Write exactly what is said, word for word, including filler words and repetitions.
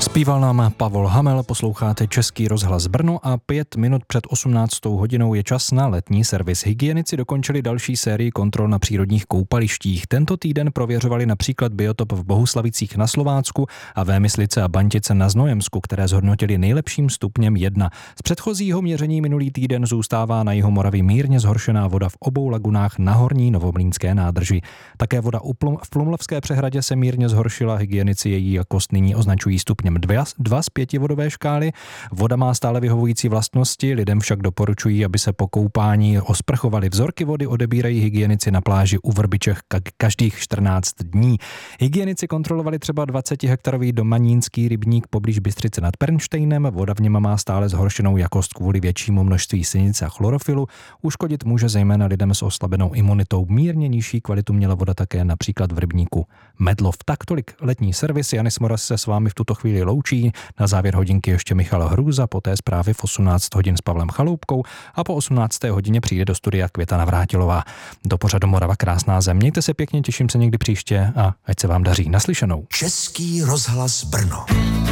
Zpíval nám Pavol Hamel, posloucháte Český rozhlas Brno a pět minut před osmnáctou hodinou je čas na letní servis. Hygienici dokončili další sérii kontrol na přírodních koupalištích. Tento týden prověřovali například biotop v Bohuslavicích na Slovácku a Vémyslice a Bantice na Znojemsku, které zhodnotili nejlepším stupněm jedna. Z předchozího měření minulý týden zůstává na jihu Moravy mírně zhoršená voda v obou lagunách na horní Novomlýnské nádrži. Také voda v Plumlovské přehradě se mírně zhoršila, hygienici její jakost nyní označují stupněm dva z pěti vodové škály. Voda má stále vyhovující vlastnosti, lidem však doporučují, aby se po koupání osprchovali. Vzorky vody odebírají hygienici na pláži u Vrbičech každých čtrnáct dní. Hygienici kontrolovali třeba dvacetihektarový domanínský rybník poblíž Bystřice nad Pernštejnem. Voda v něm má stále zhoršenou jakost kvůli většímu množství sinice a chlorofilu. Uškodit může zejména lidem s oslabenou imunitou. Mírně nižší kvalitu měla voda také například v rybníku Medlov. Tak tolik letní servis. Janis Moras se s vámi v tuto chvíli loučí. Na závěr hodinky ještě Michal Hrůza, poté zprávy v osmnáct hodin s Pavlem Chaloupkou a po osmnácté hodině přijde do studia Květa Navrátilová. Do pořadu Morava krásná zem. Mějte se pěkně, těším se někdy příště a ať se vám daří. Naslyšenou. Český rozhlas Brno.